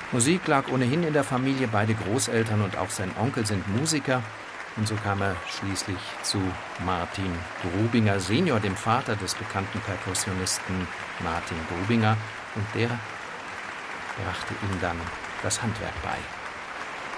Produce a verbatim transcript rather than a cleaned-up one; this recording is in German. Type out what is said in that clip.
Musik lag ohnehin in der Familie, beide Großeltern und auch sein Onkel sind Musiker. Und so kam er schließlich zu Martin Grubinger Senior, dem Vater des bekannten Perkussionisten Martin Grubinger. Und der brachte ihm dann das Handwerk bei.